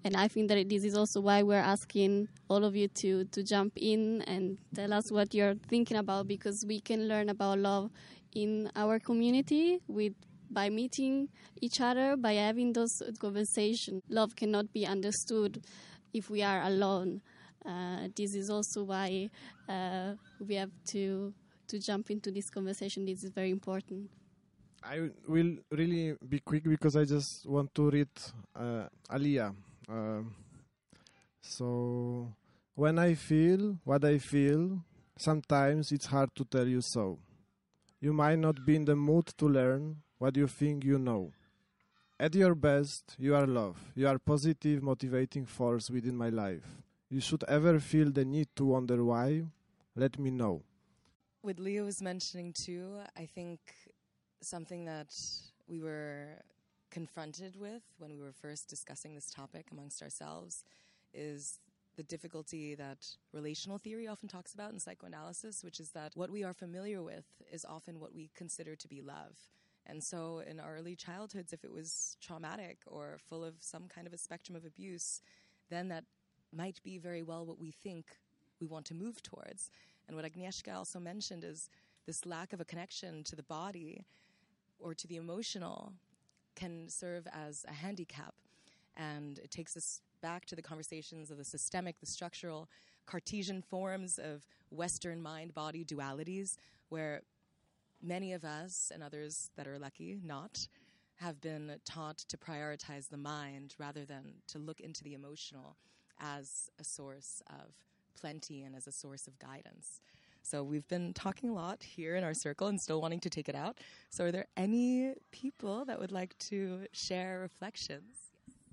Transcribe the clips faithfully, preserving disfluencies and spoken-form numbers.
And I think that this is also why we're asking all of you to, to jump in and tell us what you're thinking about, because we can learn about love in our community with by meeting each other, by having those conversations. Love cannot be understood if we are alone. Uh, this is also why uh, we have to to jump into this conversation. This is very important. I will really be quick because I just want to read uh, Aliyah. Uh, so, when I feel what I feel, sometimes it's hard to tell you so. You might not be in the mood to learn what you think you know. At your best, you are love. You are positive, motivating force within my life. You should ever feel the need to wonder why, let me know. What Leo was mentioning too, I think something that we were confronted with when we were first discussing this topic amongst ourselves is the difficulty that relational theory often talks about in psychoanalysis, which is that what we are familiar with is often what we consider to be love. And so in our early childhoods, if it was traumatic or full of some kind of a spectrum of abuse, then that might be very well what we think we want to move towards. And what Agnieszka also mentioned is this lack of a connection to the body or to the emotional can serve as a handicap. And it takes us back to the conversations of the systemic, the structural, Cartesian forms of Western mind-body dualities, where many of us, and others that are lucky not, have been taught to prioritize the mind rather than to look into the emotional as a source of plenty and as a source of guidance. So we've been talking a lot here in our circle and still wanting to take it out. So are there any people that would like to share reflections?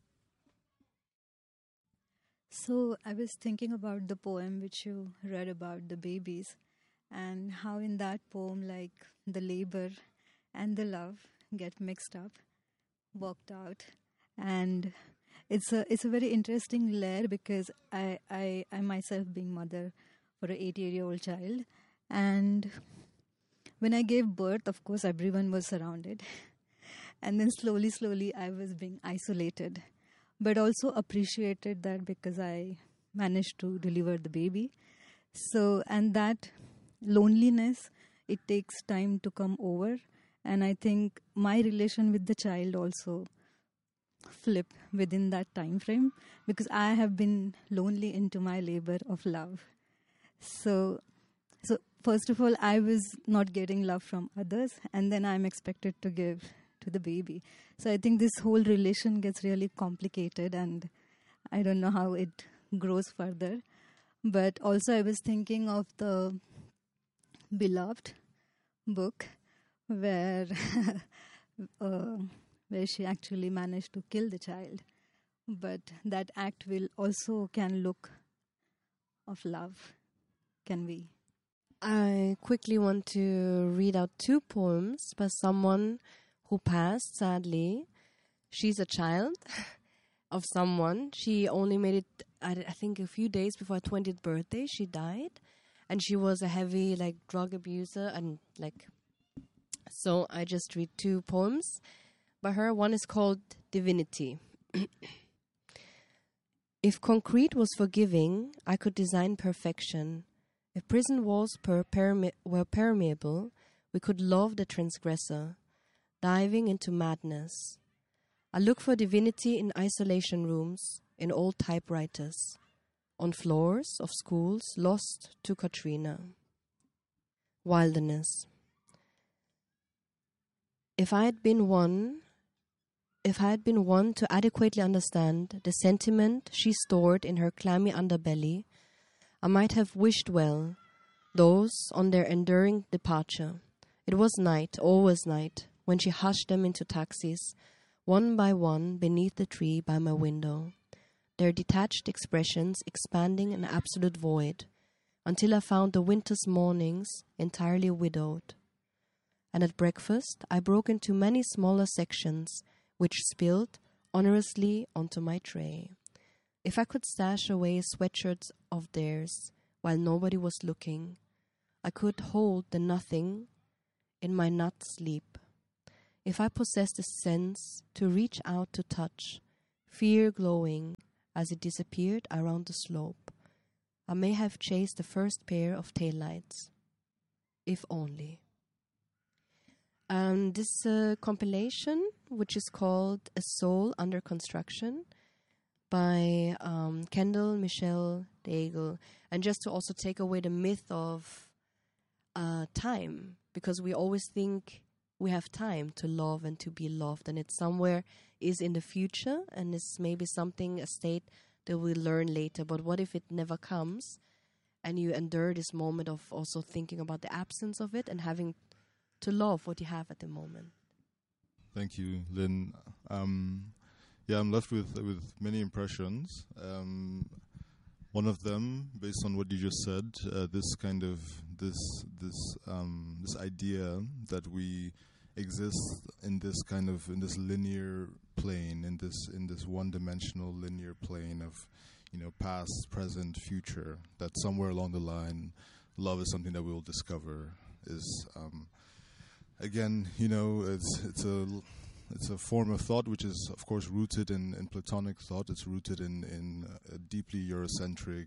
So I was thinking about the poem which you read about the babies, and how in that poem, like, the labor and the love get mixed up, worked out. And it's a it's a very interesting layer, because I, I, I myself being mother for an eight-year-old child, and when I gave birth, of course, everyone was surrounded. And then slowly, slowly, I was being isolated, but also appreciated that because I managed to deliver the baby. So, and that loneliness, it takes time to come over. And I think my relation with the child also flip within that time frame, because I have been lonely into my labor of love. So, so first of all, I was not getting love from others, and then I'm expected to give to the baby. So I think this whole relation gets really complicated, and I don't know how it grows further. But also I was thinking of the Beloved book, where uh, where she actually managed to kill the child. But that act will also can look of love. Can we? I quickly want to read out two poems by someone who passed, sadly. She's a child of someone. She only made it, I think, a few days before her twentieth birthday. She died. And she was a heavy, like, drug abuser. And, like, so I just read two poems by her. One is called Divinity. If concrete was forgiving, I could design perfection. If prison walls per perme- were permeable, we could love the transgressor, diving into madness. I look for divinity in isolation rooms, in old typewriters, on floors of schools lost to Katrina. Wilderness. If I had been one, if I had been one to adequately understand the sentiment she stored in her clammy underbelly, I might have wished well those on their enduring departure. It was night, always night, when she hushed them into taxis, one by one beneath the tree by my window, their detached expressions expanding an absolute void, until I found the winter's mornings entirely widowed. And at breakfast I broke into many smaller sections, which spilled honorously onto my tray. If I could stash away sweatshirts of theirs while nobody was looking, I could hold the nothing in my nut sleep. If I possessed the sense to reach out to touch, fear glowing as it disappeared around the slope. I may have chased the first pair of taillights. If only. Um, this uh, compilation, which is called A Soul Under Construction, by um, Kendall Michelle Daigle, and just to also take away the myth of uh, time, because we always think we have time to love and to be loved, and it somewhere is in the future, and it's maybe something, a state that we'll learn later. But what if it never comes, and you endure this moment of also thinking about the absence of it and having to love what you have at the moment? Thank you, Lynn. Um, yeah, I'm left with with many impressions. Um, one of them, based on what you just said, uh, this kind of this this um, this idea that we exist in this kind of in this linear plane, in this in this one-dimensional linear plane of, you know, past, present, future. That somewhere along the line, love is something that we will discover. Is um, again, you know, it's it's a it's a form of thought which is, of course, rooted in, in Platonic thought. It's rooted in in a deeply Eurocentric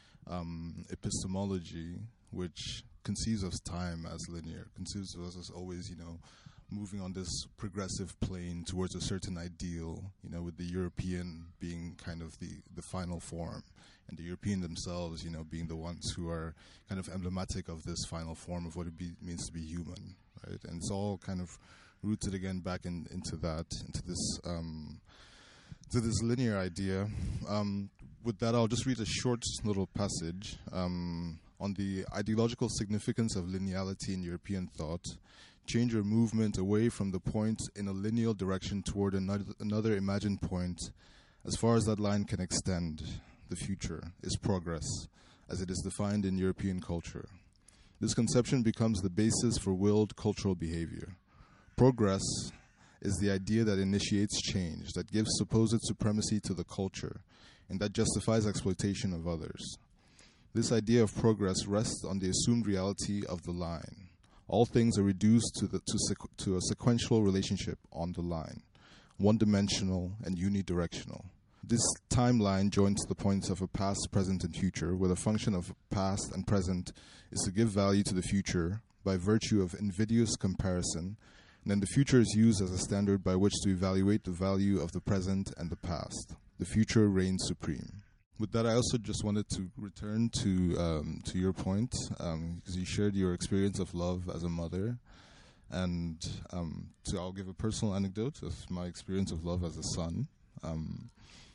um, epistemology, which conceives of time as linear, conceives of us as always, you know, moving on this progressive plane towards a certain ideal, you know, with the European being kind of the, the final form, and the European themselves, you know, being the ones who are kind of emblematic of this final form of what it be, means to be human, right? And it's all kind of rooted again back in, into that, into this, um, to this linear idea. Um, with that, I'll just read a short little passage um, on the ideological significance of lineality in European thought. Change or movement away from the point in a lineal direction toward another, another imagined point, as far as that line can extend, the future, is progress, as it is defined in European culture. This conception becomes the basis for willed cultural behavior. Progress is the idea that initiates change, that gives supposed supremacy to the culture, and that justifies exploitation of others. This idea of progress rests on the assumed reality of the line. All things are reduced to, the, to, sequ- to a sequential relationship on the line, one-dimensional and unidirectional. This timeline joins the points of a past, present, and future, where the function of past and present is to give value to the future by virtue of invidious comparison, and then the future is used as a standard by which to evaluate the value of the present and the past. The future reigns supreme. With that, I also just wanted to return to um, to your point, um, because you shared your experience of love as a mother, and um, so I'll give a personal anecdote of my experience of love as a son. Um,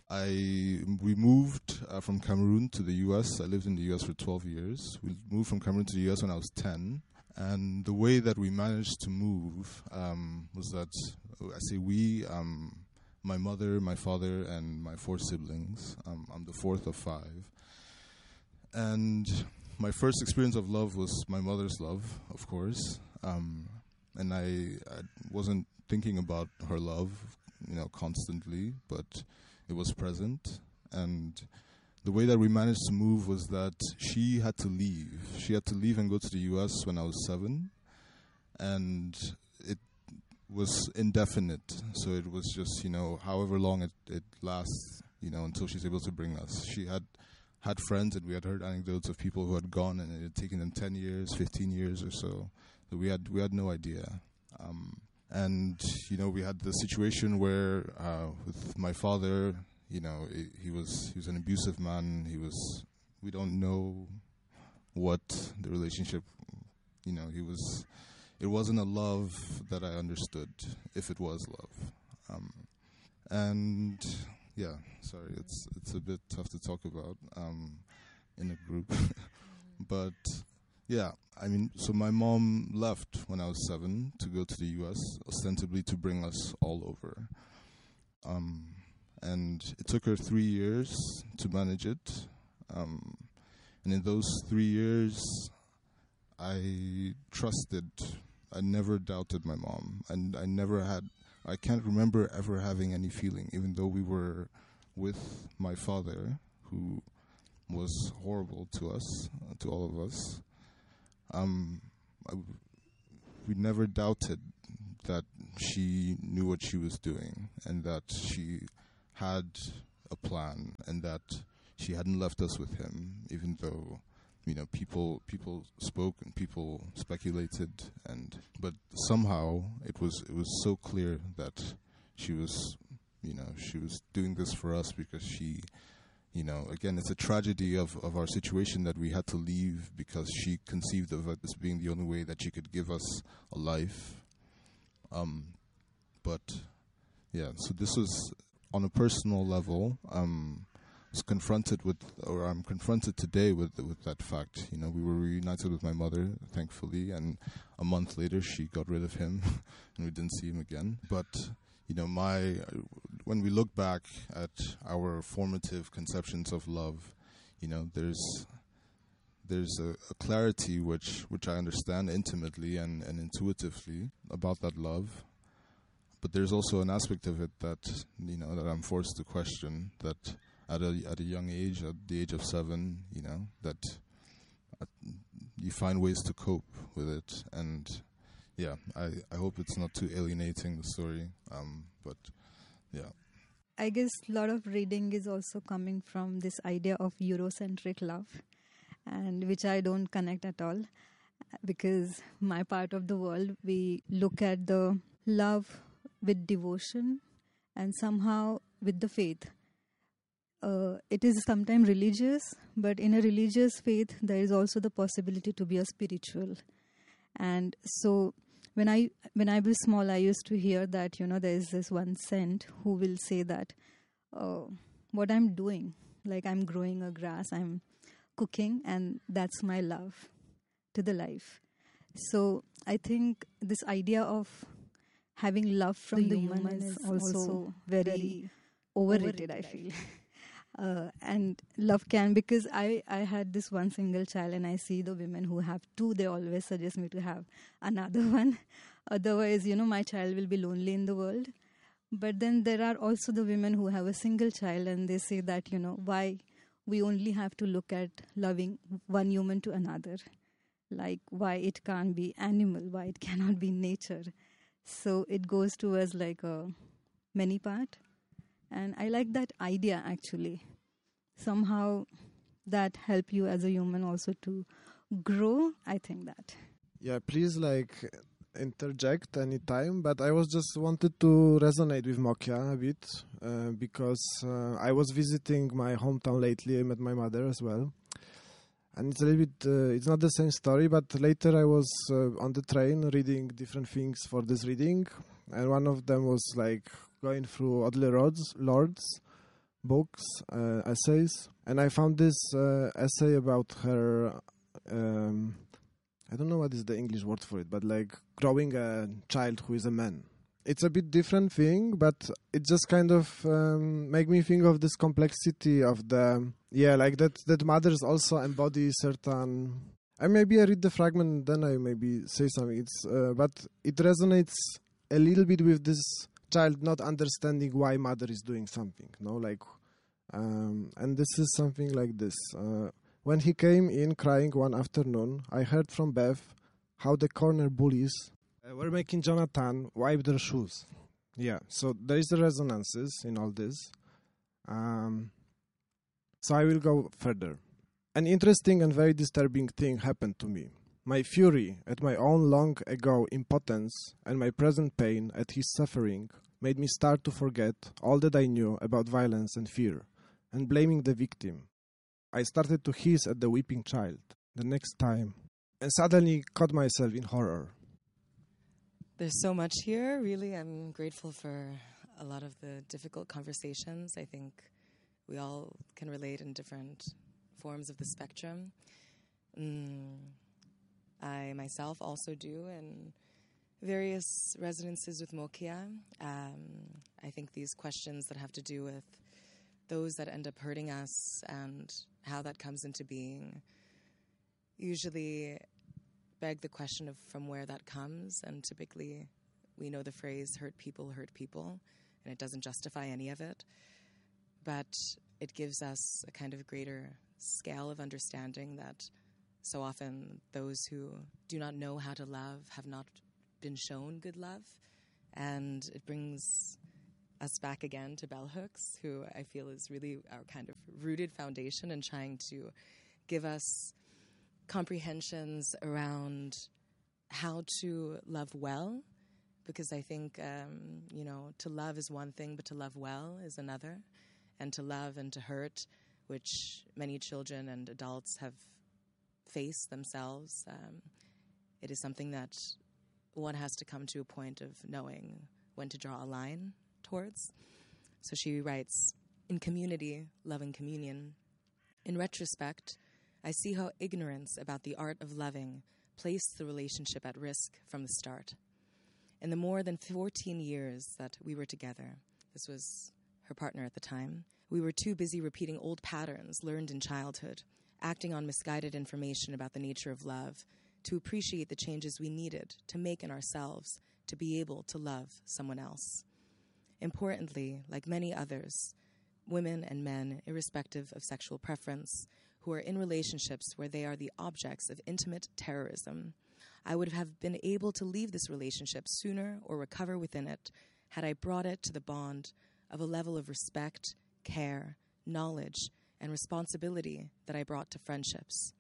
I we moved uh, from Cameroon to the U S. I lived in the U S for twelve years. We moved from Cameroon to the U S when I was ten, and the way that we managed to move um, was that, I say we, um, my mother, my father, and my four siblings. Um, I'm the fourth of five. And my first experience of love was my mother's love, of course. Um, and I, I wasn't thinking about her love, you know, constantly, but it was present. And the way that we managed to move was that she had to leave. She had to leave and go to the U S when I was seven. And it was indefinite, so it was just, you know, however long it, it lasts, you know, until she's able to bring us. She had had friends, and we had heard anecdotes of people who had gone, and it had taken them ten years, fifteen years or so. So we had we had no idea. Um, and, you know, we had the situation where uh, with my father, you know, it, he was he was an abusive man. He was, we don't know what the relationship, you know, he was... It wasn't a love that I understood, if it was love. Um, and, yeah, sorry, it's it's a bit tough to talk about um, in a group. But, yeah, I mean, so my mom left when I was seven to go to the U S, ostensibly to bring us all over. Um, and it took her three years to manage it. Um, and in those three years, I trusted... I never doubted my mom, and I never had, I can't remember ever having any feeling, even though we were with my father, who was horrible to us, uh, to all of us. Um, I, we never doubted that she knew what she was doing, and that she had a plan, and that she hadn't left us with him, even though, you know, people people spoke and people speculated, and but somehow it was it was so clear that she was, you know, she was doing this for us because she, you know, again, it's a tragedy of, of our situation that we had to leave because she conceived of it as being the only way that she could give us a life. Um, but yeah, so this was on a personal level. Um, was confronted with, or I'm confronted today with with that fact. You know, we were reunited with my mother, thankfully, and a month later she got rid of him, and we didn't see him again. But you know, my when we look back at our formative conceptions of love, you know, there's there's a, a clarity which which I understand intimately and, and intuitively about that love. But there's also an aspect of it that, you know, that I'm forced to question, that at a at a young age, at the age of seven, you know, that uh, you find ways to cope with it. And yeah, I, I hope it's not too alienating, the story. Um, but yeah. I guess a lot of reading is also coming from this idea of Eurocentric love, and which I don't connect at all, because my part of the world, we look at the love with devotion and somehow with the faith. Uh, it is sometimes religious, but in a religious faith, there is also the possibility to be a spiritual. And so when I when I was small, I used to hear that, you know, there is this one saint who will say that, oh, what I'm doing, like I'm growing a grass, I'm cooking, and that's my love to the life. So I think this idea of having love from the, the human, human is also, also very, very overrated, overrated, I feel. Uh, and love can, because I, I had this one single child, and I see the women who have two, they always suggest me to have another one. Otherwise, you know, my child will be lonely in the world. But then there are also the women who have a single child, and they say that, you know, why we only have to look at loving one human to another. Like why it can't be animal, why it cannot be nature. So it goes towards like a many part. And I like that idea, actually. Somehow that help you as a human also to grow. I think that. Yeah, please like interject anytime. But I was just wanted to resonate with Mokia a bit uh, because uh, I was visiting my hometown lately. I met my mother as well. And it's a little bit, uh, it's not the same story, but later I was uh, on the train reading different things for this reading. And one of them was like going through Audre Lorde's, Lorde's books, uh, essays. And I found this uh, essay about her, um, I don't know what is the English word for it, but like growing a child who is a man. It's a bit different thing, but it just kind of um, make me think of this complexity of the, yeah, like that, that mothers also embody certain, I maybe I read the fragment, then I maybe say something. It's, uh, but it resonates a little bit with this child not understanding why mother is doing something, no, like, um, and this is something like this. Uh, when he came in crying one afternoon, I heard from Beth how the corner bullies uh, were making Jonathan wipe their shoes. Yeah, so there is the resonances in all this. Um, so I will go further. An interesting and very disturbing thing happened to me. My fury at my own long ago impotence and my present pain at his suffering made me start to forget all that I knew about violence and fear, and blaming the victim. I started to hiss at the weeping child the next time, and suddenly caught myself in horror. There's so much here, really. I'm grateful for a lot of the difficult conversations. I think we all can relate in different forms of the spectrum. Mm. I myself also do in various residences with Mokia. Um, I think these questions that have to do with those that end up hurting us and how that comes into being usually beg the question of from where that comes. And typically we know the phrase hurt people hurt people, and it doesn't justify any of it. But it gives us a kind of greater scale of understanding that so often those who do not know how to love have not been shown good love. And it brings us back again to bell hooks, who I feel is really our kind of rooted foundation in trying to give us comprehensions around how to love well, because I think, um, you know, to love is one thing, but to love well is another. And to love and to hurt, which many children and adults have faced themselves, um, it is something that one has to come to a point of knowing when to draw a line towards. So she writes, in community, love and communion. In retrospect, I see how ignorance about the art of loving placed the relationship at risk from the start. In the more than fourteen years that we were together, this was her partner at the time, we were too busy repeating old patterns learned in childhood, acting on misguided information about the nature of love, to appreciate the changes we needed to make in ourselves to be able to love someone else. Importantly, like many others, women and men, irrespective of sexual preference, who are in relationships where they are the objects of intimate terrorism, I would have been able to leave this relationship sooner or recover within it had I brought it to the bond of a level of respect, care, knowledge, and responsibility that I brought to friendships.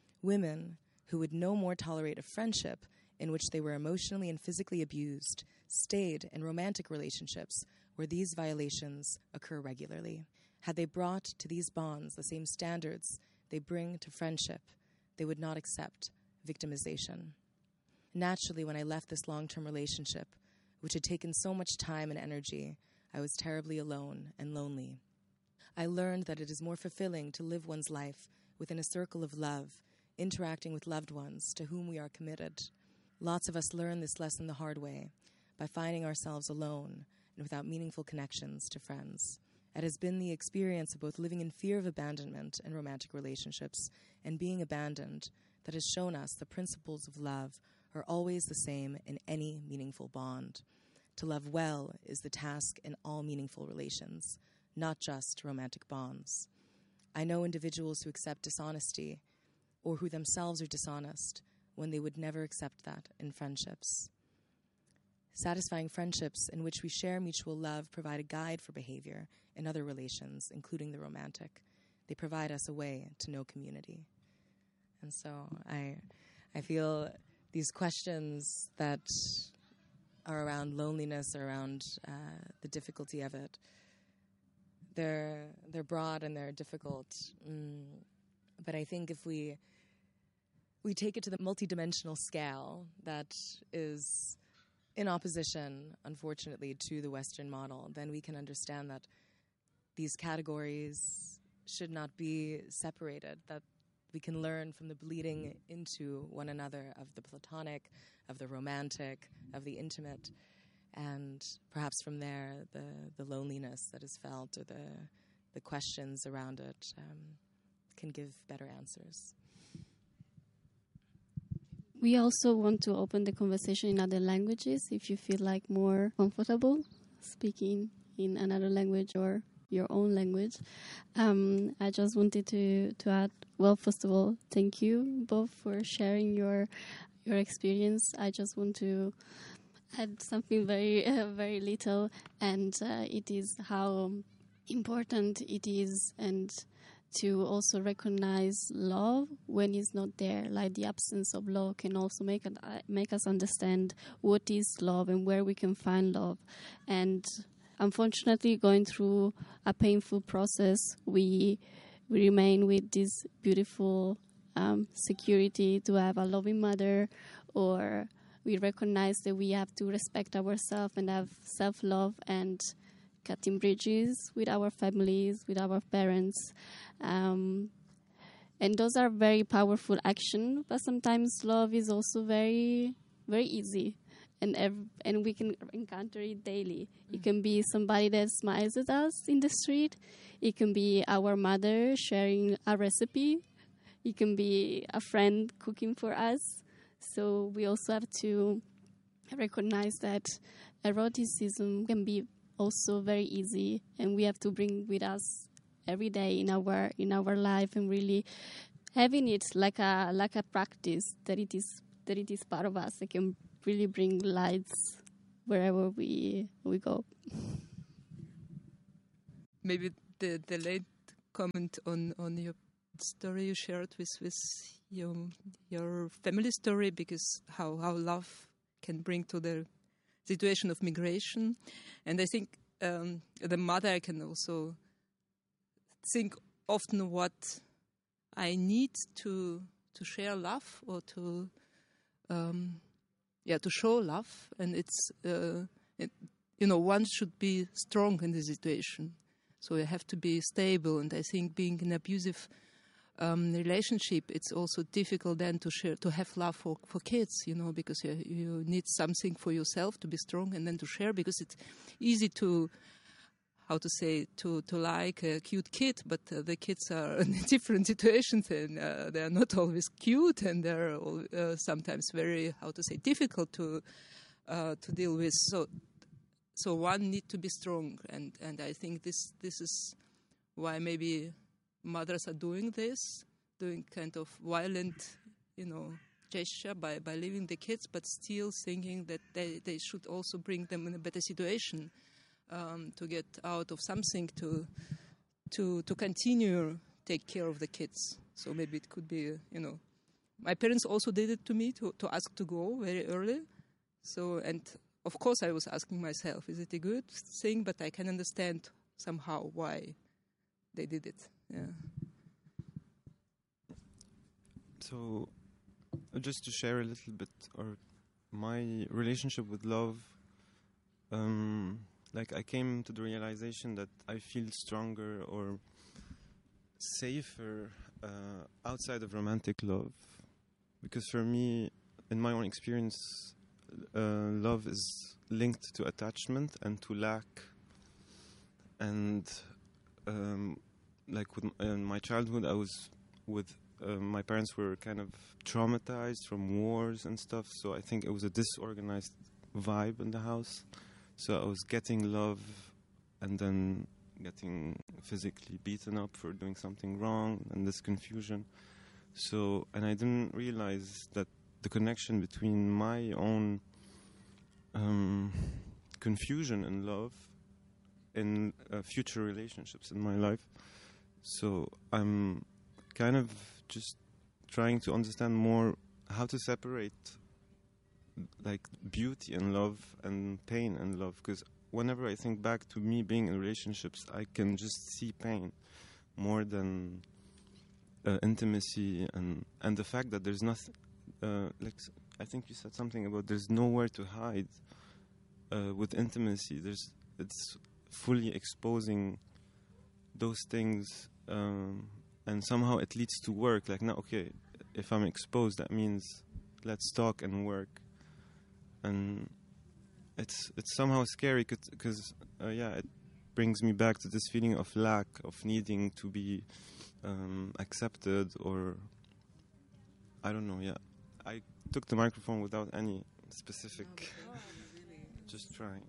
Women who would no more tolerate a friendship in which they were emotionally and physically abused stayed in romantic relationships where these violations occur regularly. Had they brought to these bonds the same standards they bring to friendship, they would not accept victimization. Naturally, when I left this long-term relationship, which had taken so much time and energy, I was terribly alone and lonely. I learned that it is more fulfilling to live one's life within a circle of love, interacting with loved ones to whom we are committed. Lots of us learn this lesson the hard way, by finding ourselves alone and without meaningful connections to friends. It has been the experience of both living in fear of abandonment in romantic relationships and being abandoned that has shown us the principles of love are always the same in any meaningful bond. To love well is the task in all meaningful relations, not just romantic bonds. I know individuals who accept dishonesty or who themselves are dishonest when they would never accept that in friendships. Satisfying friendships in which we share mutual love provide a guide for behavior in other relations, including the romantic. They provide us a way to know community. And so I, I feel these questions that are around loneliness, around uh, the difficulty of it, they're they're broad and they're difficult. Mm. But I think if we we take it to the multidimensional scale that is in opposition, unfortunately, to the Western model, then we can understand that these categories should not be separated, that we can learn from the bleeding into one another of the platonic, of the romantic, of the intimate, and perhaps from there the, the loneliness that is felt or the, the questions around it um, can give better answers. We also want to open the conversation in other languages if you feel like more comfortable speaking in another language or your own language. Um, I just wanted to, to add, well, first of all, thank you both for sharing your your experience. I just want to add something very, uh, very little, and uh, it is how important it is and to also recognize love when it's not there. Like the absence of love can also make it, uh, make us understand what is love and where we can find love. And unfortunately, going through a painful process, we, we remain with this beautiful um, security to have a loving mother, or we recognize that we have to respect ourselves and have self-love and cutting bridges with our families, with our parents. Um, and those are very powerful actions, but sometimes love is also very, very easy. And ev- and we can encounter it daily. Mm. It can be somebody that smiles at us in the street. It can be our mother sharing a recipe. It can be a friend cooking for us. So we also have to recognize that eroticism can be also very easy, and we have to bring with us every day in our in our life, and really having it like a like a practice that it is that it is part of us. It can really bring lights wherever we we go. maybe the the late comment on, on your story you shared with, with your your family story, because how, how love can bring to the situation of migration. And I think um, the mother, I can also think often what I need to to share love or to um, yeah to show love, and it's uh, it, you know, one should be strong in the situation. So you have to be stable, and I think being in an abusive um, relationship, it's also difficult then to share, to have love for, for kids, you know, because you, you need something for yourself to be strong, and then to share, because it's easy to, how to say, to, to like a cute kid, but uh, the kids are in different situations, and uh, they are not always cute, and they're all, uh, sometimes very, how to say, difficult to uh, to deal with. So. So one need to be strong, and, and I think this this is why maybe mothers are doing this, doing kind of violent, you know, gesture by, by leaving the kids, but still thinking that they, they should also bring them in a better situation um, to get out of something to to to continue take care of the kids. So maybe it could be, you know, my parents also did it to me to, to ask to go very early. So and. Of course, I was asking myself, is it a good thing? But I can understand somehow why they did it. Yeah. So, uh, just to share a little bit, or my relationship with love, um, like I came to the realization that I feel stronger or safer uh, outside of romantic love, because for me, in my own experience, Uh, love is linked to attachment and to lack, and um, like with m- in my childhood, I was with uh, my parents were kind of traumatized from wars and stuff. So I think it was a disorganized vibe in the house. So I was getting love, and then getting physically beaten up for doing something wrong, and this confusion. So, and I didn't realize that the connection between my own um, confusion and love in uh, future relationships in my life. So I'm kind of just trying to understand more how to separate like beauty and love and pain and love, because whenever I think back to me being in relationships, I can just see pain more than uh, intimacy, and and the fact that there's nothing. Uh, like I think you said something about there's nowhere to hide uh, with intimacy. There's it's fully exposing those things, um, and somehow it leads to work. Like now, okay, if I'm exposed, that means let's talk and work, and it's it's somehow scary because uh, yeah, it brings me back to this feeling of lack, of needing to be um, accepted, or I don't know. Yeah. I took the microphone without any specific, no, really. just trying.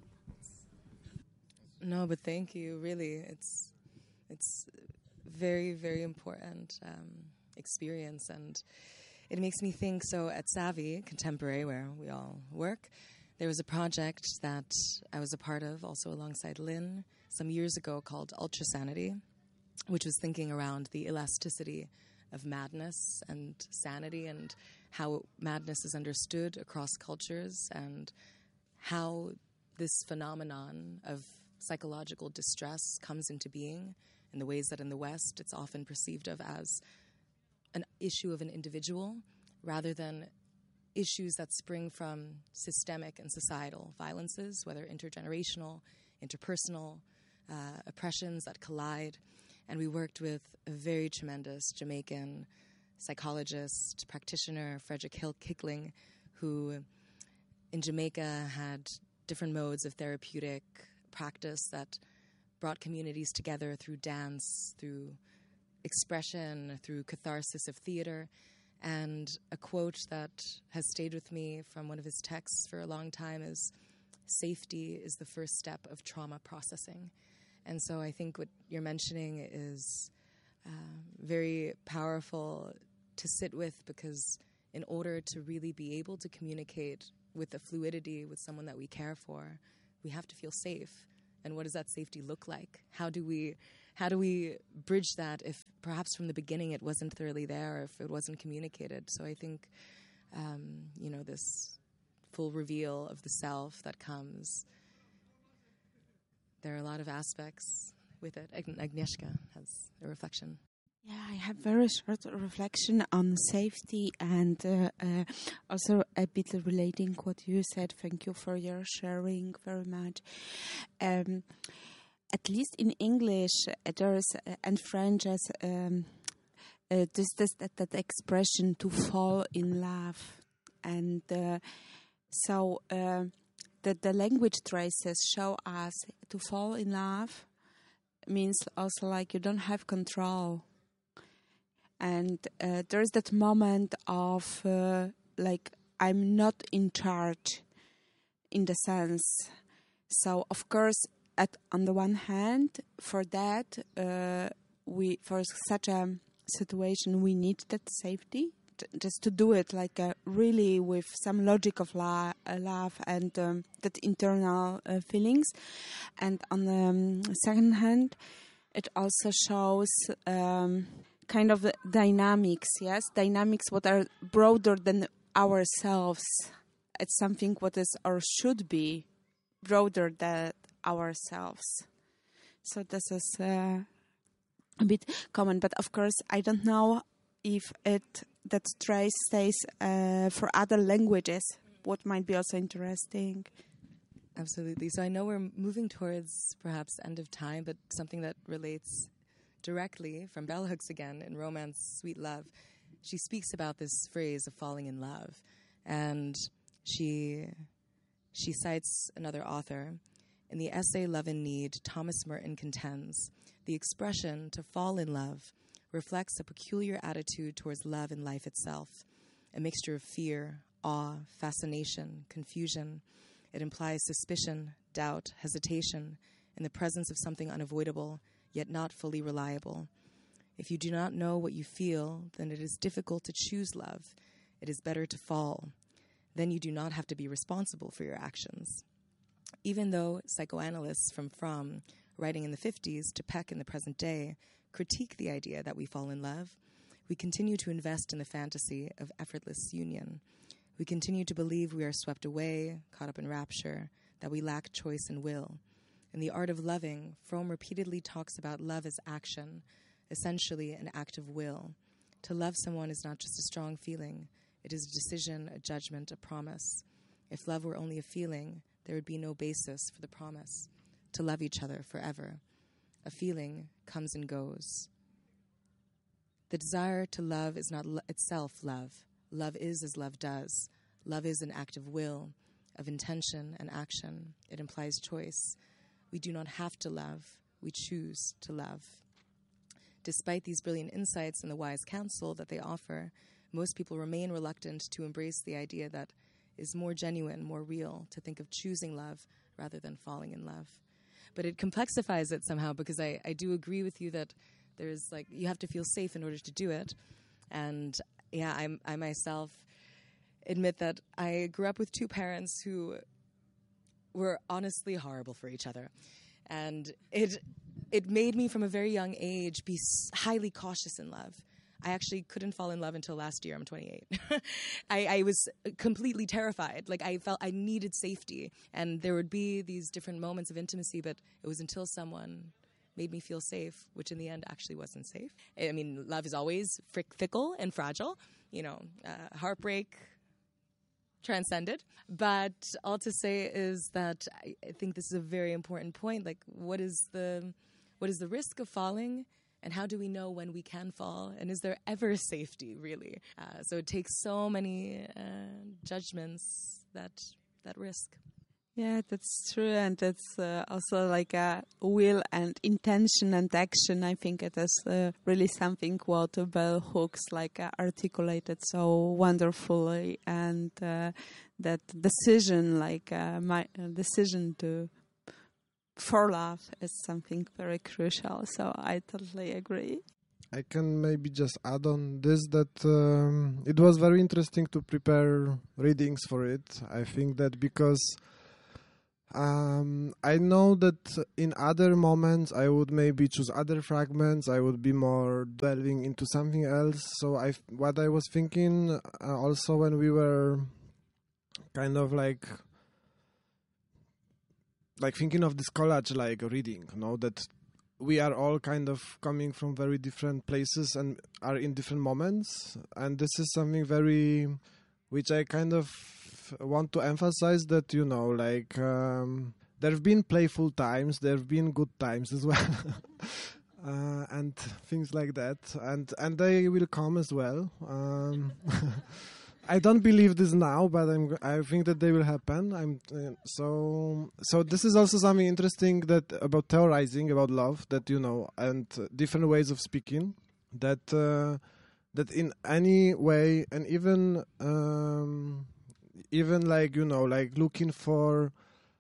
No, but thank you. Really, it's it's very very important um, experience, and it makes me think. So at Savvy Contemporary, where we all work, there was a project that I was a part of, also alongside Lynn, some years ago called Ultra Sanity, which was thinking around the elasticity of madness and sanity, and how madness is understood across cultures, and how this phenomenon of psychological distress comes into being in the ways that in the West it's often perceived of as an issue of an individual rather than issues that spring from systemic and societal violences, whether intergenerational, interpersonal, uh, oppressions that collide. And we worked with a very tremendous Jamaican psychologist, practitioner, Frederick Hill Kickling, who in Jamaica had different modes of therapeutic practice that brought communities together through dance, through expression, through catharsis of theater. And a quote that has stayed with me from one of his texts for a long time is, "Safety is the first step of trauma processing." And so I think what you're mentioning is uh, very powerful to sit with, because in order to really be able to communicate with the fluidity with someone that we care for, we have to feel safe. And what does that safety look like? How do we how do we bridge that if perhaps from the beginning it wasn't thoroughly there, or if it wasn't communicated? So I think, um, you know, this full reveal of the self that comes, there are a lot of aspects with it. Agnieszka has a reflection. Yeah, I have very short reflection on safety and uh, uh, also a bit relating what you said. Thank you for your sharing very much. Um, at least in English, uh, there's uh, and French, as um, uh, this, this that, that expression to fall in love, and uh, so uh, that the language traces show us to fall in love means also like you don't have control. And uh, there's that moment of uh, like I'm not in charge in the sense. So of course, at on the one hand, for that uh, we for such a situation we need that safety, t- just to do it like uh, really with some logic of la- uh, love and um, that internal uh, feelings. And on the um, second hand, it also shows. Um, kind of dynamics, yes? Dynamics what are broader than ourselves. It's something what is or should be broader than ourselves. So this is uh, a bit common. But of course, I don't know if it that trace stays uh, for other languages, what might be also interesting. Absolutely. So I know we're moving towards perhaps end of time, but something that relates directly from Bell Hooks again in Romance, Sweet Love. She speaks about this phrase of falling in love, and she she cites another author. In the essay Love and Need, Thomas Merton contends, the expression to fall in love reflects a peculiar attitude towards love and life itself, a mixture of fear, awe, fascination, confusion. It implies suspicion, doubt, hesitation, in the presence of something unavoidable, yet not fully reliable. If you do not know what you feel, then it is difficult to choose love. It is better to fall. Then you do not have to be responsible for your actions. Even though psychoanalysts from Fromm, writing in the fifties, to Peck in the present day, critique the idea that we fall in love, we continue to invest in the fantasy of effortless union. We continue to believe we are swept away, caught up in rapture, that we lack choice and will. In The Art of Loving, Fromm repeatedly talks about love as action, essentially an act of will. To love someone is not just a strong feeling. It is a decision, a judgment, a promise. If love were only a feeling, there would be no basis for the promise to love each other forever. A feeling comes and goes. The desire to love is not lo- itself love. Love is as love does. Love is an act of will, of intention and action. It implies choice. We do not have to love. We choose to love. Despite these brilliant insights and the wise counsel that they offer, most people remain reluctant to embrace the idea that is more genuine, more real, to think of choosing love rather than falling in love. But it complexifies it somehow, because I, I do agree with you that there's like, you have to feel safe in order to do it. And yeah, I'm, I myself admit that I grew up with two parents who were honestly horrible for each other. And it it made me from a very young age be highly cautious in love. I actually couldn't fall in love until last year. I'm twenty-eight. I, I was completely terrified. Like I felt I needed safety. And there would be these different moments of intimacy, but it was until someone made me feel safe, which in the end actually wasn't safe. I mean, love is always frick- fickle and fragile. You know, uh, heartbreak, transcended. But all to say is that I, I think this is a very important point. Like, what is the what is the risk of falling, and how do we know when we can fall? And is there ever safety, really? Uh, so it takes so many uh, judgments that that risk. Yeah, that's true, and that's uh, also like a will and intention and action. I think it is uh, really something what Bell Hooks like uh, articulated so wonderfully, and uh, that decision, like uh, my uh, decision to for love, is something very crucial. So I totally agree. I can maybe just add on this that um, it was very interesting to prepare readings for it. I think that because Um, I know that in other moments I would maybe choose other fragments. I would be more delving into something else. So I, what I was thinking uh, also when we were kind of like, like thinking of this collage, like reading, you know, that we are all kind of coming from very different places and are in different moments. And this is something very, which I kind of want to emphasize, that, you know, like um, there have been playful times, there have been good times as well, uh, and things like that, and and they will come as well. Um, I don't believe this now, but I'm, I think that they will happen. I'm uh, so so. This is also something interesting that about theorizing about love, that, you know, and uh, different ways of speaking. That uh, that in any way, and even. Um, Even like, you know, like looking for,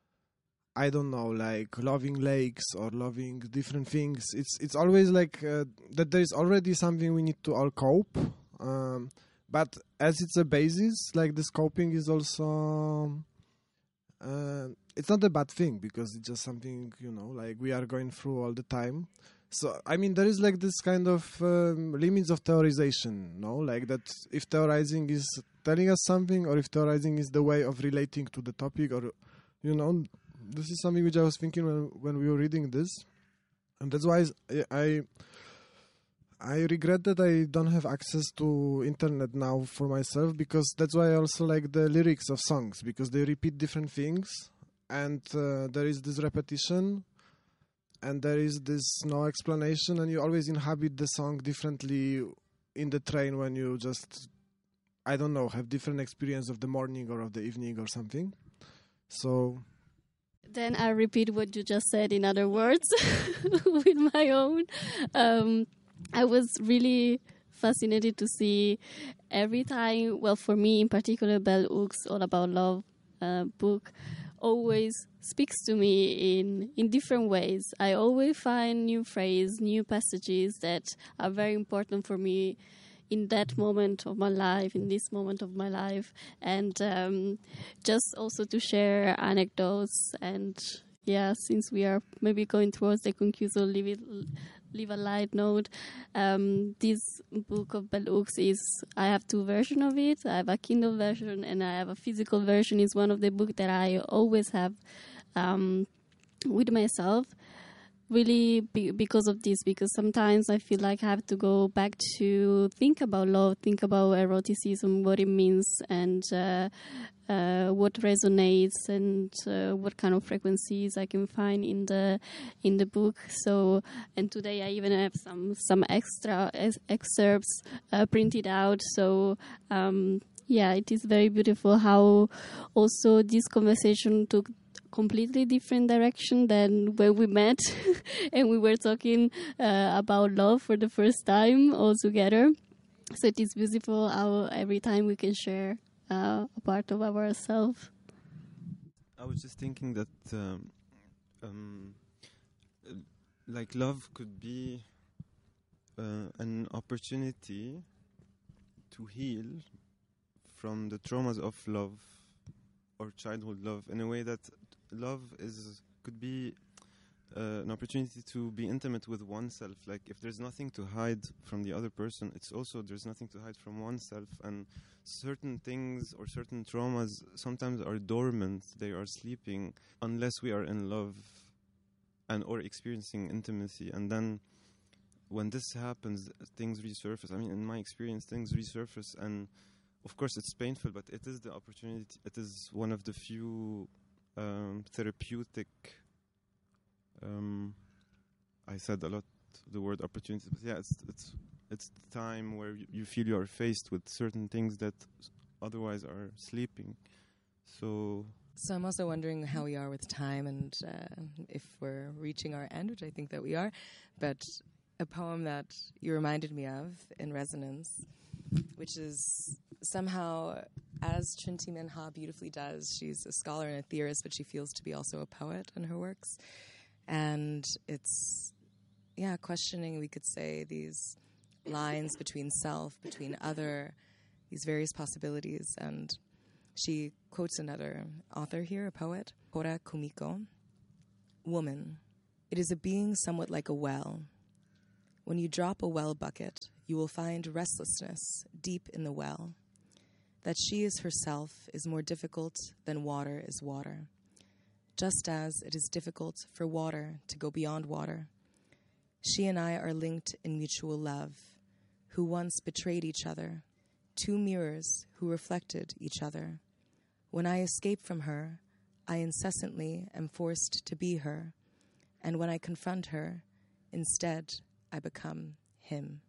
I don't know, like loving lakes or loving different things. It's it's always like uh, that there is already something we need to all cope. Um, but as it's a basis, like this coping is also, uh, it's not a bad thing, because it's just something, you know, like we are going through all the time. So, I mean, there is like this kind of um, limits of theorization, no? Like that if theorizing is telling us something, or if theorizing is the way of relating to the topic, or, you know, this is something which I was thinking when, when we were reading this. And that's why I, I regret that I don't have access to internet now for myself, because that's why I also like the lyrics of songs, because they repeat different things, and uh, there is this repetition. And there is this no explanation, and you always inhabit the song differently in the train when you just, I don't know, have different experience of the morning or of the evening or something. So then I repeat what you just said in other words with my own. Um, I was really fascinated to see every time, well, for me in particular, Bell Hooks' All About Love uh, book always speaks to me in, in different ways. I always find new phrases, new passages that are very important for me in that moment of my life, in this moment of my life. And um, just also to share anecdotes. And yeah, since we are maybe going towards the conclusion, leave it, leave a light note. Um, this book of Bell Hooks is, I have two versions of it. I have a Kindle version and I have a physical version. It's one of the books that I always have um, with myself. Really be- because of this, because sometimes I feel like I have to go back to think about love, think about eroticism, what it means, and uh, uh, what resonates, and uh, what kind of frequencies I can find in the in the book. So, and today I even have some some extra ex- excerpts uh, printed out. So. Um, yeah, it is very beautiful how also this conversation took completely different direction than when we met and we were talking uh, about love for the first time all together. So it is beautiful how every time we can share uh, a part of ourselves. I was just thinking that um, um, uh, like love could be uh, an opportunity to heal from the traumas of love or childhood love, in a way that love is could be uh, an opportunity to be intimate with oneself. Like if there's nothing to hide from the other person, it's also there's nothing to hide from oneself. And certain things or certain traumas sometimes are dormant, they are sleeping unless we are in love and or experiencing intimacy. And then when this happens, things resurface. I mean, in my experience, things resurface, and of course it's painful, but it is the opportunity, it is one of the few um, therapeutic um, I said a lot the word opportunity, but yeah, it's it's it's the time where you, you feel you are faced with certain things that otherwise are sleeping. So So I'm also wondering how we are with time, and uh, if we're reaching our end, which I think that we are. But a poem that you reminded me of in resonance, which is somehow, as Chinti Minha beautifully does, she's a scholar and a theorist, but she feels to be also a poet in her works. And it's, yeah, questioning, we could say, these lines between self, between other, these various possibilities. And she quotes another author here, a poet, Hora Kumiko. Woman. It is a being somewhat like a well. When you drop a well bucket, you will find restlessness deep in the well. That she is herself is more difficult than water is water. Just as it is difficult for water to go beyond water. She and I are linked in mutual love, who once betrayed each other, two mirrors who reflected each other. When I escape from her, I incessantly am forced to be her, and when I confront her, instead, I become him.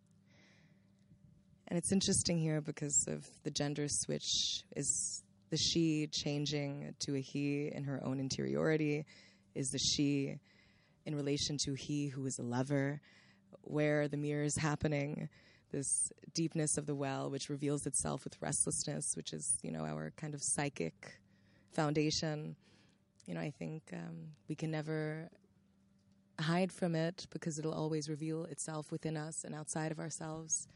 And it's interesting here because of the gender switch. Is the she changing to a he in her own interiority? Is the she in relation to he who is a lover? Where are the mirrors happening? This deepness of the well, which reveals itself with restlessness, which is, you know, our kind of psychic foundation. You know, I think um, we can never hide from it because it'll always reveal itself within us and outside of ourselves.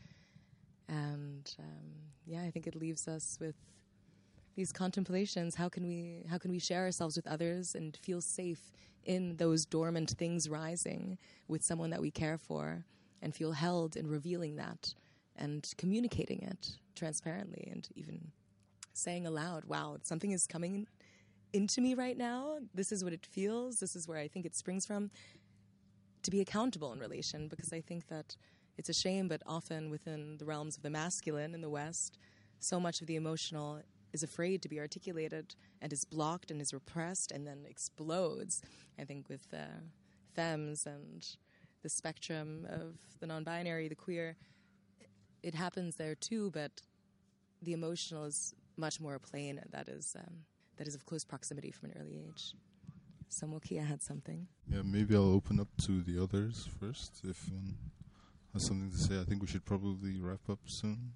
And um, yeah, I think it leaves us with these contemplations. How can we how can we share ourselves with others and feel safe in those dormant things rising with someone that we care for, and feel held in revealing that and communicating it transparently, and even saying aloud, wow, something is coming into me right now. This is what it feels. This is where I think it springs from. To be accountable in relation, because I think that it's a shame, but often within the realms of the masculine in the West, so much of the emotional is afraid to be articulated and is blocked and is repressed and then explodes. I think with uh, femmes and the spectrum of the non-binary, the queer, it happens there too, but the emotional is much more a plane that is um, that is of close proximity from an early age. So Mokia had something. Yeah, maybe I'll open up to the others first. If one has something to say, I think we should probably wrap up soon.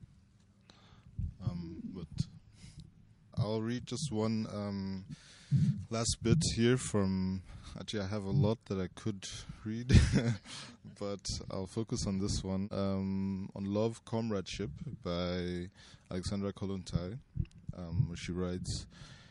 Um, but I'll read just one um, last bit here from... Actually, I have a lot that I could read, but I'll focus on this one. Um, on Love, Comradeship by Alexandra Kollontai, um, where she writes...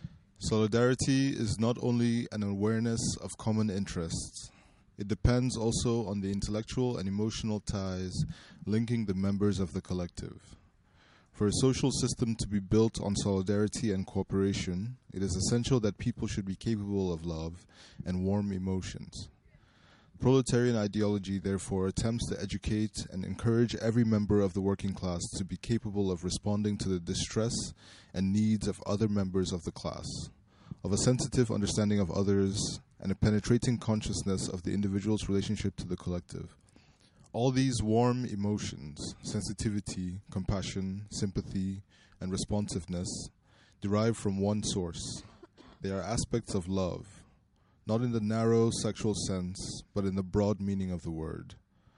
Solidarity is not only an awareness of common interests. It depends also on the intellectual and emotional ties linking the members of the collective. For a social system to be built on solidarity and cooperation, it is essential that people should be capable of love and warm emotions. Proletarian ideology, therefore, attempts to educate and encourage every member of the working class to be capable of responding to the distress and needs of other members of the class, of a sensitive understanding of others, and a penetrating consciousness of the individual's relationship to the collective. All these warm emotions, sensitivity, compassion, sympathy, and responsiveness, derive from one source. They are aspects of love, not in the narrow sexual sense, but in the broad meaning of the word.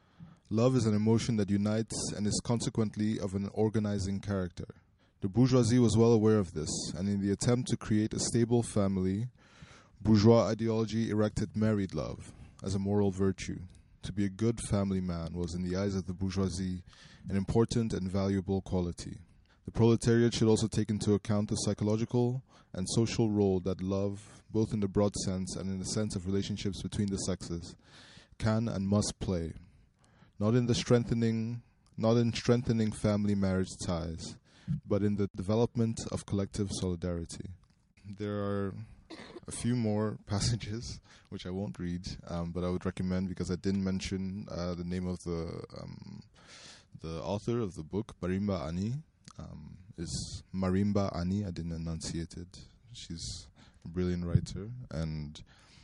Love is an emotion that unites and is consequently of an organizing character. The bourgeoisie was well aware of this, and in the attempt to create a stable family, bourgeois ideology erected married love as a moral virtue. To be a good family man was, in the eyes of the bourgeoisie, an important and valuable quality. The proletariat should also take into account the psychological and social role that love, both in the broad sense and in the sense of relationships between the sexes, can and must play. Not in the strengthening, not in strengthening family marriage ties, but in the development of collective solidarity. There are a few more passages which I won't read, um, but I would recommend, because I didn't mention uh, the name of the um, the author of the book, Marimba Ani. Um, is Marimba Ani. I didn't enunciate it. She's a brilliant writer, and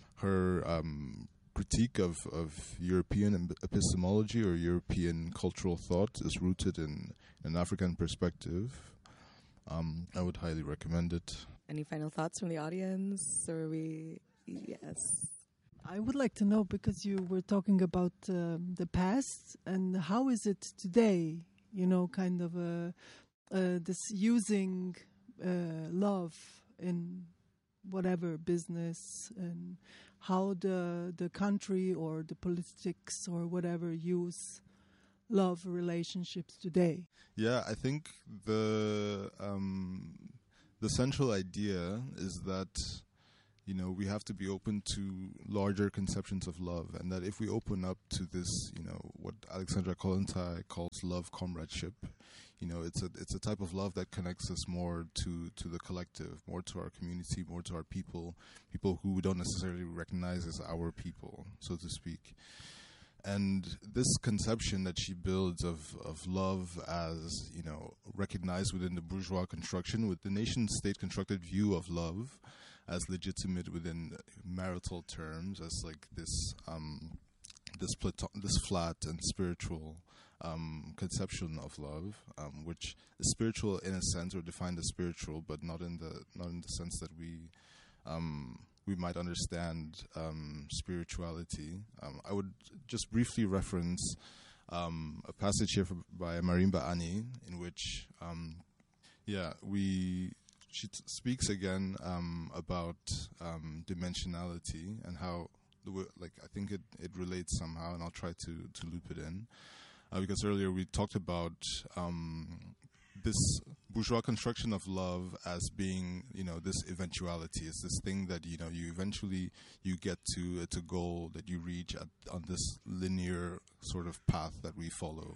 her um, critique of, of European epistemology or European cultural thought is rooted in an African perspective. Um, I would highly recommend it. Any final thoughts from the audience? Or are we... Yes. I would like to know, because you were talking about um, the past, and how is it today? You know, kind of uh, uh, this using uh, love in whatever business, and how the the country or the politics or whatever use love relationships today. Yeah, I think the um, the central idea is that you know, we have to be open to larger conceptions of love, and that if we open up to this, you know, what Alexandra Kollontai calls love comradeship, you know, it's a it's a type of love that connects us more to, to the collective, more to our community, more to our people, people who we don't necessarily recognize as our people, so to speak. And this conception that she builds of, of love as, you know, recognized within the bourgeois construction, with the nation-state constructed view of love as legitimate within marital terms, as like this um, this platon- this flat and spiritual um, conception of love, um, which is spiritual in a sense, or defined as spiritual, but not in the not in the sense that we. Um, we might understand um, spirituality. Um, I would just briefly reference um, a passage here from, by Marimba Ani, in which, um, yeah, we she t- speaks again um, about um, dimensionality and how, the w- like, I think it, it relates somehow, and I'll try to, to loop it in. Uh, because earlier we talked about um, this bourgeois construction of love as being, you know, this eventuality. It's this thing that, you know, you eventually you get to. It's a goal that you reach at, on this linear sort of path that we follow.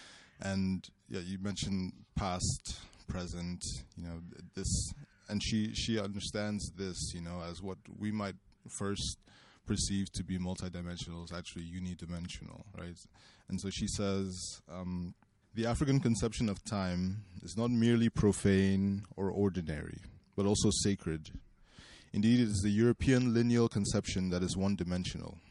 And yeah, you mentioned past, present, you know, this, and she she understands this, you know, as what we might first perceive to be multidimensional is actually unidimensional, right? And so she says, um, the African conception of time is not merely profane or ordinary, but also sacred. Indeed, it is the European lineal conception that is one-dimensional.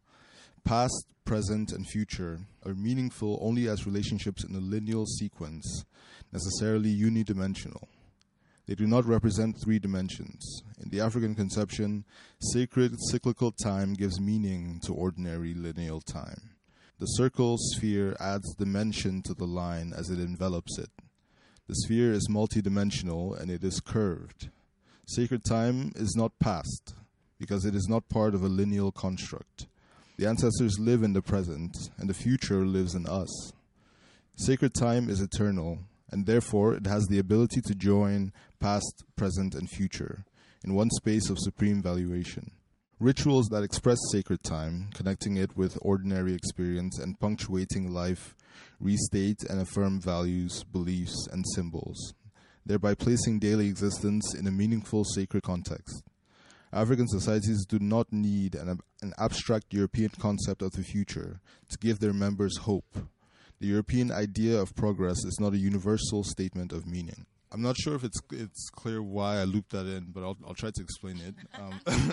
Past, present, and future are meaningful only as relationships in a lineal sequence, necessarily unidimensional. They do not represent three dimensions. In the African conception, sacred cyclical time gives meaning to ordinary lineal time. The circle sphere adds dimension to the line as it envelops it. The sphere is multidimensional and it is curved. Sacred time is not past because it is not part of a lineal construct. The ancestors live in the present and the future lives in us. Sacred time is eternal and therefore it has the ability to join past, present, and future in one space of supreme valuation. Rituals that express sacred time, connecting it with ordinary experience and punctuating life, restate and affirm values, beliefs, and symbols, thereby placing daily existence in a meaningful sacred context. African societies do not need an, an abstract European concept of the future to give their members hope. The European idea of progress is not a universal statement of meaning. I'm not sure if it's it's clear why I looped that in, but I'll I'll try to explain it. Um,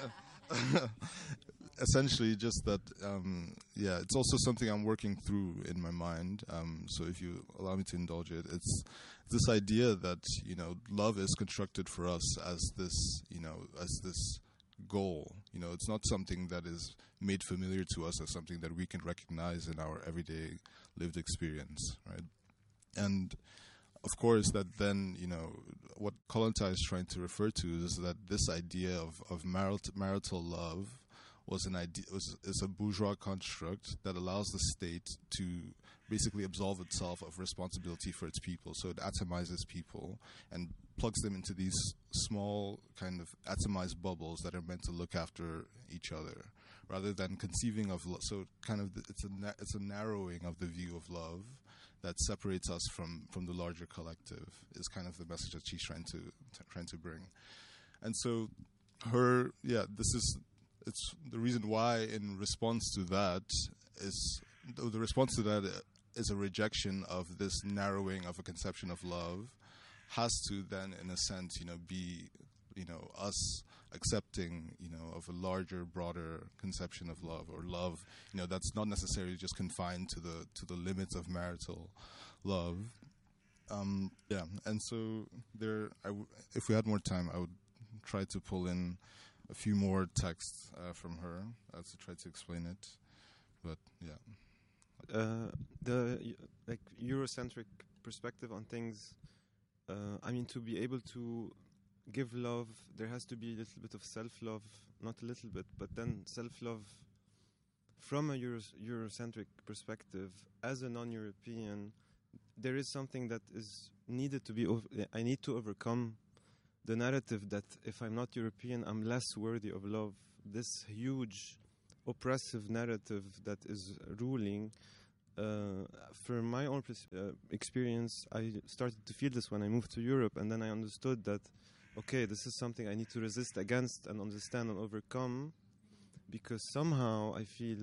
Essentially, just that, um, yeah, it's also something I'm working through in my mind. Um, so if you allow me to indulge it, it's this idea that, you know, love is constructed for us as this, you know, as this goal. You know, it's not something that is made familiar to us as something that we can recognize in our everyday lived experience, right? And of course, that then, you know, what Kollontai is trying to refer to is that this idea of, of marital, marital love was an idea, was, is a bourgeois construct that allows the state to basically absolve itself of responsibility for its people. So it atomizes people and plugs them into these small kind of atomized bubbles that are meant to look after each other, rather than conceiving of love. So kind of the, it's a na- it's a narrowing of the view of love that separates us from, from the larger collective is kind of the message that she's trying to, to trying to bring. And so her, yeah, this is, it's the reason why in response to that is, the, the response to that is a rejection of this narrowing of a conception of love has to then, in a sense, you know, be, you know, us accepting, you know, of a larger, broader conception of love, or love, you know, that's not necessarily just confined to the to the limits of marital love. Um, yeah, and so there, I w- if we had more time, I would try to pull in a few more texts uh, from her uh, to try to explain it. But yeah, uh, the like Eurocentric perspective on things. Uh, I mean, to be able to give love, there has to be a little bit of self-love, not a little bit, but then self-love from a Euro- Eurocentric perspective. As a non-European, there is something that is needed to be, ov- I need to overcome the narrative that if I'm not European, I'm less worthy of love. This huge oppressive narrative that is ruling. Uh, for my own pres- uh, experience, I started to feel this when I moved to Europe, and then I understood that, okay, this is something I need to resist against and understand and overcome, because somehow I feel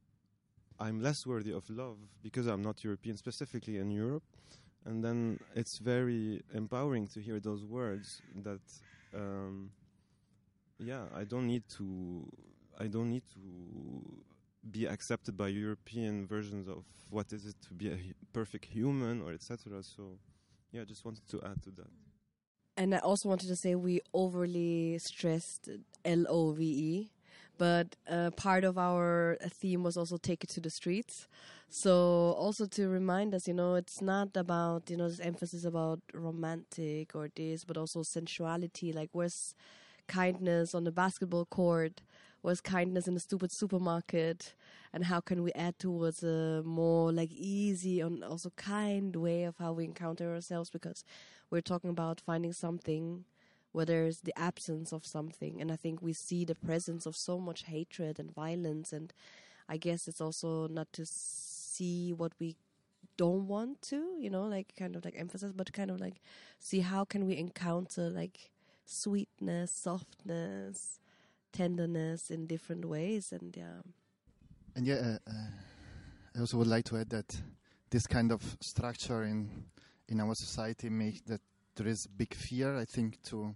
I'm less worthy of love because I'm not European, specifically in Europe. And then it's very empowering to hear those words that, um, yeah, I don't need to, I don't need to be accepted by European versions of what is it to be a hu- perfect human or et cetera. So, yeah, I just wanted to add to that. And I also wanted to say we overly stressed L O V E, but uh, part of our theme was also take it to the streets. So also to remind us, you know, it's not about, you know, this emphasis about romantic or this, but also sensuality. Like, where's kindness on the basketball court? Where's kindness in the stupid supermarket? And how can we add towards a more like easy and also kind way of how we encounter ourselves? Because we're talking about finding something where there's the absence of something. And I think we see the presence of so much hatred and violence. And I guess it's also not to see what we don't want to, you know, like kind of like emphasize, but kind of like see how can we encounter like sweetness, softness, tenderness in different ways. And yeah. And yeah, uh, uh, I also would like to add that this kind of structure in in our society makes that there is big fear, I think, to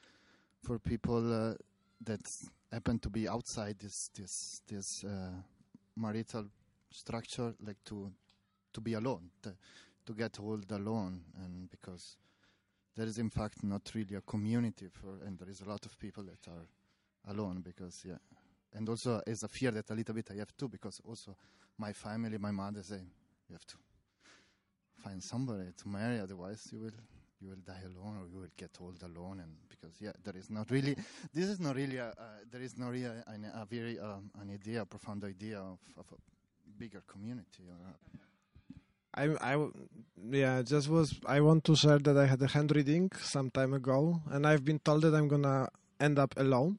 for people uh, that happen to be outside this this this uh, marital structure, like to to be alone, to, to get old alone, and because there is in fact not really a community for, and there is a lot of people that are alone because yeah. And also, as a fear that a little bit I have too, because also my family, my mother say, you have to find somebody to marry, otherwise you will you will die alone or you will get old alone. And because yeah, there is not really, this is not really, a, uh, there is not really a, a very um, an idea, a profound idea of, of a bigger community. Or I, I, w- yeah, just was, I want to share that I had a hand reading some time ago, and I've been told that I'm gonna end up alone.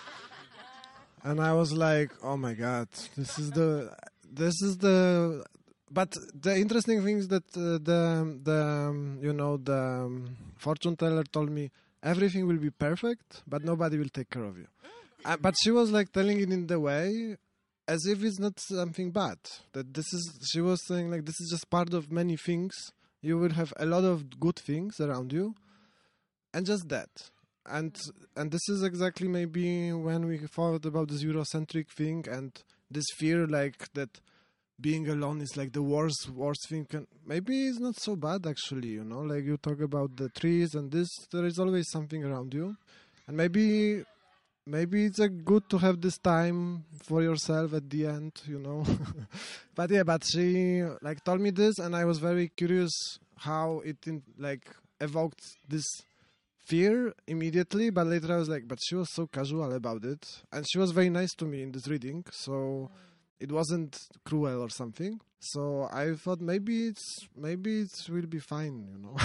And I was like, oh my God, this is the, this is the, but the interesting thing is that uh, the, the um, you know, the um, fortune teller told me everything will be perfect, but nobody will take care of you. Uh, but she was like telling it in the way as if it's not something bad. That this is, she was saying like, this is just part of many things. You will have a lot of good things around you, and just that. And and this is exactly maybe when we thought about this Eurocentric thing and this fear like that being alone is like the worst worst thing. Can, maybe it's not so bad actually, you know, like you talk about the trees and this, there is always something around you. And maybe maybe it's a good to have this time for yourself at the end, you know. But yeah, but she like told me this and I was very curious how it in, like evoked this fear immediately, but later I was like, but she was so casual about it, and she was very nice to me in this reading, so it wasn't cruel or something. So I thought maybe it's maybe it will be fine, you know.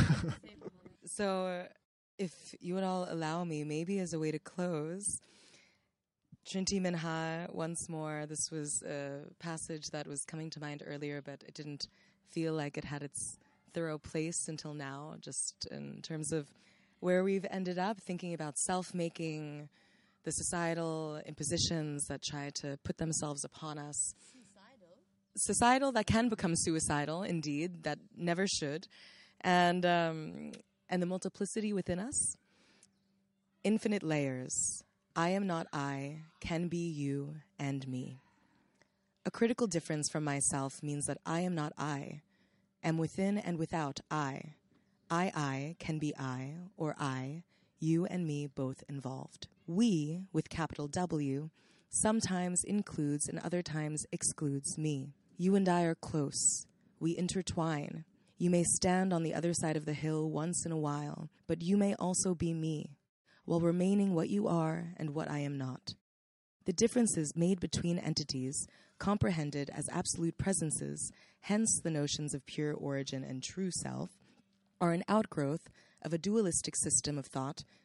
So, uh, if you would all allow me, maybe as a way to close, Trinity Minha once more. This was a passage that was coming to mind earlier, but it didn't feel like it had its thorough place until now, just in terms of where we've ended up thinking about self-making, the societal impositions that try to put themselves upon us. Suicidal? Societal that can become suicidal, indeed, that never should. And, um, and the multiplicity within us. Infinite layers. I am not I, can be you and me. A critical difference from myself means that I am not I, am within and without I. I, I can be I, or I, you and me both involved. We, with capital W, sometimes includes and other times excludes me. You and I are close. We intertwine. You may stand on the other side of the hill once in a while, but you may also be me, while remaining what you are and what I am not. The differences made between entities, comprehended as absolute presences, hence the notions of pure origin and true self, are an outgrowth of a dualistic system of thought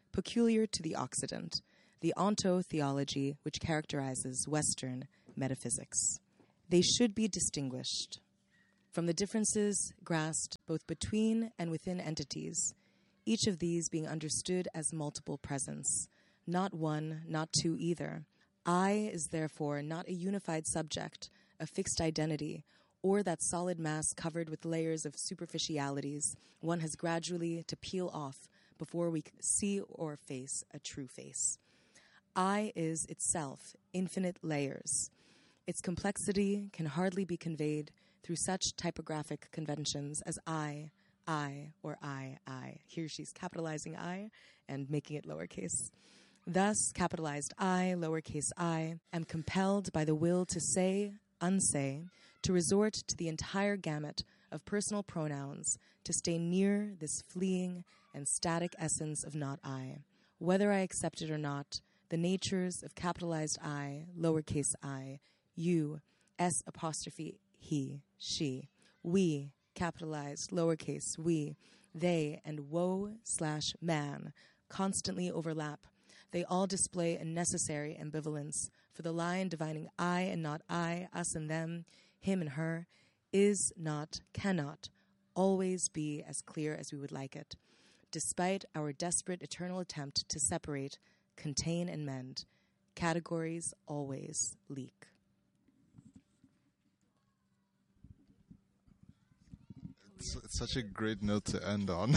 peculiar to the Occident, the onto-theology which characterizes Western metaphysics. They should be distinguished from the differences grasped both between and within entities, each of these being understood as multiple presence, not one, not two either. I is therefore not a unified subject, a fixed identity, or that solid mass covered with layers of superficialities one has gradually to peel off before we see or face a true face. I is itself infinite layers. Its complexity can hardly be conveyed through such typographic conventions as I, I, or I, I. Here she's capitalizing I and making it lowercase. Thus, capitalized I, lowercase I, am compelled by the will to say, unsay, to resort to the entire gamut of personal pronouns to stay near this fleeing and static essence of not I. Whether I accept it or not, the natures of capitalized I, lowercase I, you, S apostrophe he, she, we, capitalized, lowercase we, they, and woe slash man constantly overlap. They all display a necessary ambivalence, for the line dividing I and not I, us and them, him and her, is not, cannot, always be as clear as we would like it, despite our desperate eternal attempt to separate, contain, and mend. Categories always leak. It's, it's such a great note to end on.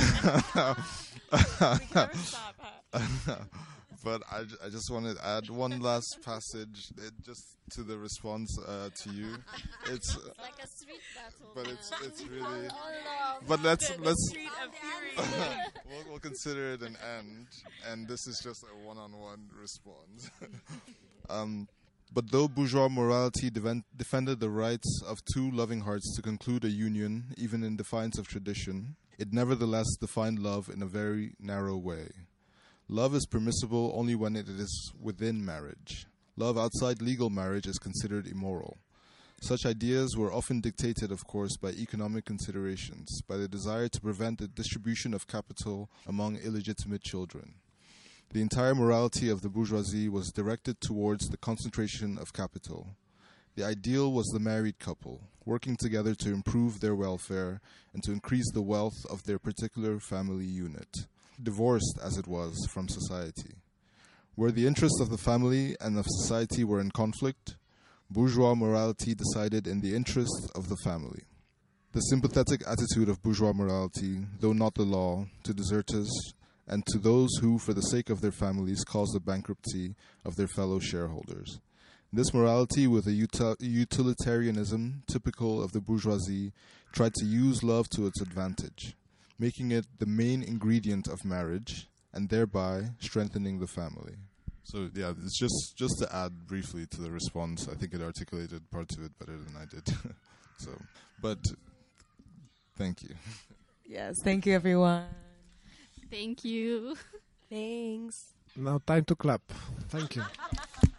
But I, I just wanted to add one last passage, it, just to the response uh, to you. It's, it's like a street battle. But it's it's really. All, all but let's the, let's. The we'll, we'll consider it an end, and this is just a one-on-one response. um, but though bourgeois morality deven- defended the rights of two loving hearts to conclude a union, even in defiance of tradition, it nevertheless defined love in a very narrow way. Love is permissible only when it is within marriage. Love outside legal marriage is considered immoral. Such ideas were often dictated, of course, by economic considerations, by the desire to prevent the distribution of capital among illegitimate children. The entire morality of the bourgeoisie was directed towards the concentration of capital. The ideal was the married couple, working together to improve their welfare and to increase the wealth of their particular family unit, divorced, as it was, from society. Where the interests of the family and of society were in conflict, bourgeois morality decided in the interests of the family. The sympathetic attitude of bourgeois morality, though not the law, to deserters and to those who, for the sake of their families, caused the bankruptcy of their fellow shareholders. This morality, with a util- utilitarianism typical of the bourgeoisie, tried to use love to its advantage, making it the main ingredient of marriage, and thereby strengthening the family. So yeah, it's just just to add briefly to the response. I think it articulated parts of it better than I did. So, but thank you. Yes, thank you, everyone. Thank you. Thanks. Now time to clap. Thank you.